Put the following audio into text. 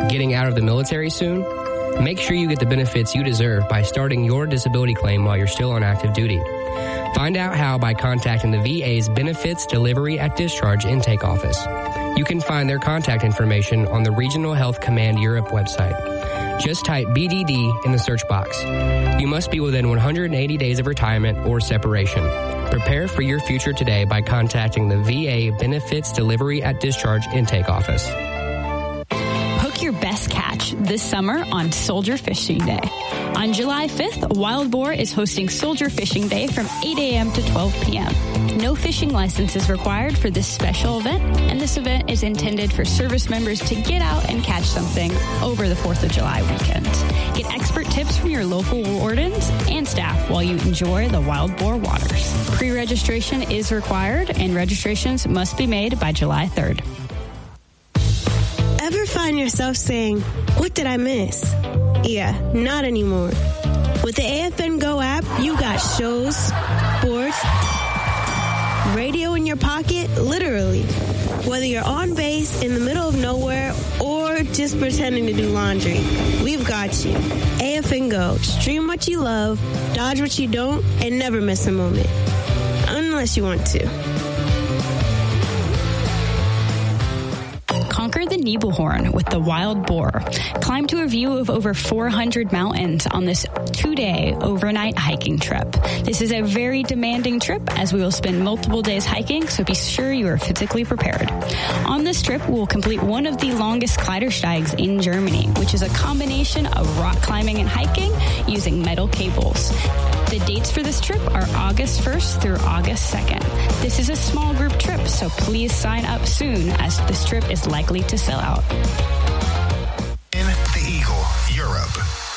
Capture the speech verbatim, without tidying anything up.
Getting out of the military soon? Make sure you get the benefits you deserve by starting your disability claim while you're still on active duty. Find out how by contacting the V A's Benefits Delivery at Discharge intake office. You can find their contact information on the Regional Health Command Europe website. Just type B D D in the search box. You must be within one hundred eighty days of retirement or separation. Prepare for your future today by contacting the V A Benefits Delivery at Discharge intake office. Hook your best catch this summer on Soldier Fishing Day. On July fifth, Wild Boar is hosting Soldier Fishing Day from eight a.m. to twelve p.m. No fishing license is required for this special event, and this event is intended for service members to get out and catch something over the fourth of July weekend. Get expert tips from your local wardens and staff while you enjoy the Wild Boar waters. Pre-registration is required, and registrations must be made by July third. Ever find yourself saying, "What did I miss?" Yeah, not anymore. With the A F N Go app, you got shows, sports, radio in your pocket, literally. Whether you're on base, in the middle of nowhere, or just pretending to do laundry, we've got you. A F N Go. Stream what you love, dodge what you don't, and never miss a moment. Unless you want to. Conquer the Nebelhorn with the Wild Boar. Climb to a view of over four hundred mountains on this two-day overnight hiking trip. This is a very demanding trip as we will spend multiple days hiking, so be sure you are physically prepared. On this trip, we'll complete one of the longest Kleidersteigs in Germany, which is a combination of rock climbing and hiking using metal cables. The dates for this trip are August first through August second. This is a small group trip, so please sign up soon as this trip is likely to sell out. In the Eagle, Europe.